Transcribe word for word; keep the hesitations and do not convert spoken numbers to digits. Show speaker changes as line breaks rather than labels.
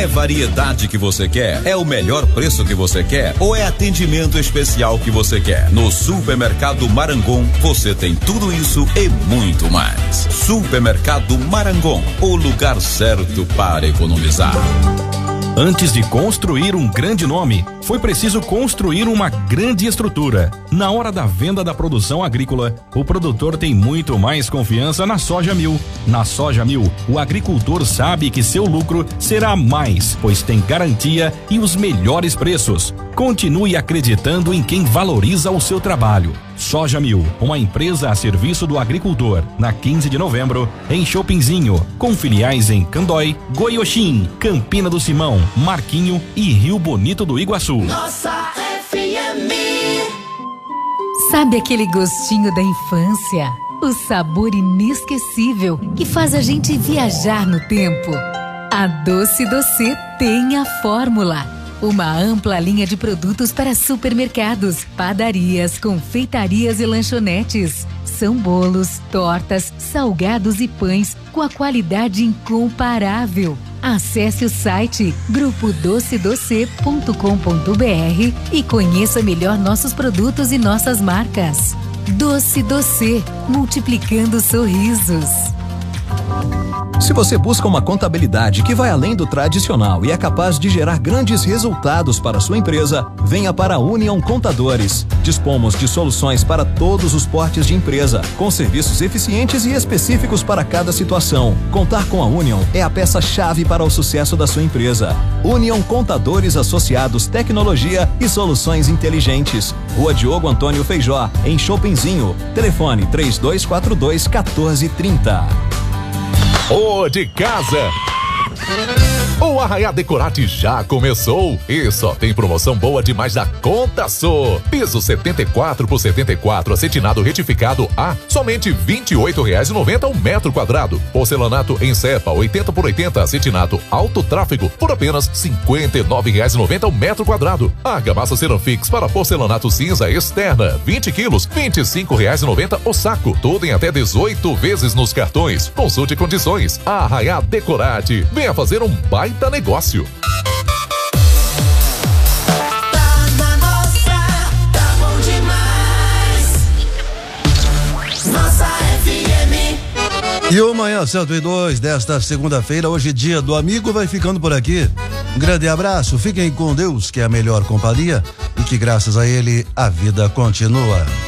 variedade que você quer? É o melhor preço que você quer? Ou é atendimento especial que você quer? No Supermercado Marangon, você tem tudo isso e muito mais. Supermercado Marangon, o lugar certo para economizar.
Antes de construir um grande nome, foi preciso construir uma grande estrutura. Na hora da venda da produção agrícola, o produtor tem muito mais confiança na Soja Mil. Na Soja Mil, o agricultor sabe que seu lucro será mais, pois tem garantia e os melhores preços. Continue acreditando em quem valoriza o seu trabalho. Soja Mil, uma empresa a serviço do agricultor, na quinze de novembro, em Chopinzinho, com filiais em Candói, Goioxim, Campina do Simão, Marquinho e Rio Bonito do Iguaçu.
Nossa F M.
Sabe aquele gostinho da infância? O sabor inesquecível que faz a gente viajar no tempo. A Doce Doce tem a fórmula. Uma ampla linha de produtos para supermercados, padarias, confeitarias e lanchonetes. São bolos, tortas, salgados e pães com a qualidade incomparável. Acesse o site grupo doce doce ponto com ponto br e conheça melhor nossos produtos e nossas marcas. Doce Doce, multiplicando sorrisos.
Se você busca uma contabilidade que vai além do tradicional e é capaz de gerar grandes resultados para a sua empresa, venha para a União Contadores. Dispomos de soluções para todos os portes de empresa, com serviços eficientes e específicos para cada situação. Contar com a União é a peça-chave para o sucesso da sua empresa. União Contadores Associados, Tecnologia e Soluções Inteligentes. Rua Diogo Antônio Feijó, em Chopinzinho. Telefone três dois quatro dois, um quatro três zero.
Ô de casa! O Arraiá Decorate já começou e só tem promoção boa demais da conta só. Piso setenta e quatro por setenta e quatro acetinado retificado A, somente vinte e oito reais e noventa centavos um metro quadrado. Porcelanato em cepa oitenta por oitenta acetinado alto tráfego por apenas cinquenta e nove reais e noventa centavos um metro quadrado. Argamassa Ceramfix para porcelanato cinza externa vinte quilos, vinte e cinco reais e noventa centavos o saco. Tudo em até dezoito vezes nos cartões. Consulte condições. Arraiá Decorate. Venha fazer um baita negócio.
Tá na nossa, tá bom demais. Nossa F M.
E o Manhã cento e dois desta segunda-feira, hoje dia do amigo, vai ficando por aqui. Um grande abraço, fiquem com Deus, que é a melhor companhia, e que graças a ele a vida continua.